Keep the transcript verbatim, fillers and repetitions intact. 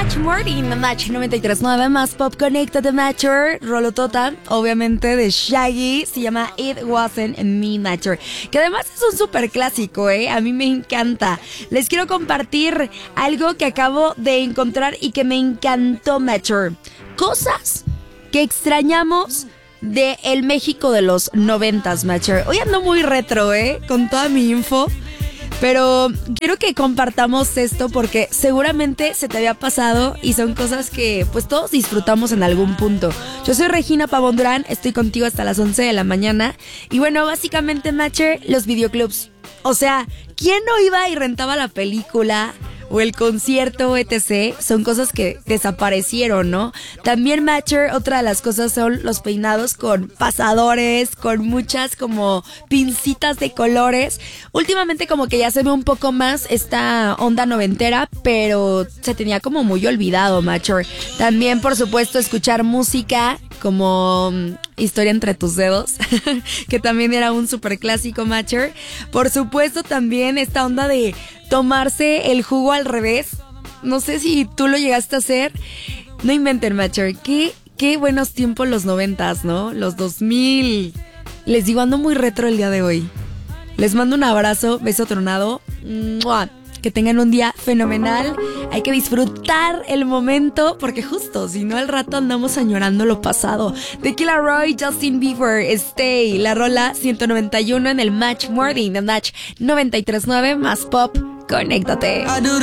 Match Morning, Match noventa y tres punto nueve más Pop Conéctate Matcher, Rolotota, obviamente de Shaggy, se llama It Wasn't Me Matcher, que además es un súper clásico, ¿eh? A mí me encanta. Les quiero compartir algo que acabo de encontrar y que me encantó, Matcher. Cosas que extrañamos de el México de los noventas, Matcher. Hoy ando muy retro, ¿eh? Con toda mi info. Pero quiero que compartamos esto porque seguramente se te había pasado y son cosas que pues todos disfrutamos en algún punto. Yo soy Regina Pavón Durán, estoy contigo hasta las once de la mañana. Y bueno, básicamente, Matcher, los videoclubs. O sea, ¿quién no iba y rentaba la película o el concierto, etcétera? Son cosas que desaparecieron, ¿no? También, Matcher, otra de las cosas son los peinados con pasadores, con muchas como pincitas de colores. Últimamente como que ya se ve un poco más esta onda noventera, pero se tenía como muy olvidado, Matcher. También, por supuesto, escuchar música como um, Historia entre tus dedos, que también era un súper clásico, Matcher. Por supuesto, también esta onda de tomarse el jugo al revés. No sé si tú lo llegaste a hacer. No inventen, Matcher. Qué, qué buenos tiempos los noventas, ¿no? Los dos mil. Les digo, ando muy retro el día de hoy. Les mando un abrazo, beso tronado. ¡Mua! Que tengan un día fenomenal. Hay que disfrutar el momento porque justo, si no al rato andamos añorando lo pasado. The Killer Roy, Justin Bieber, Stay, la rola ciento noventa y uno en el Match Morning, the Match noventa y tres punto nueve más Pop. Conéctate.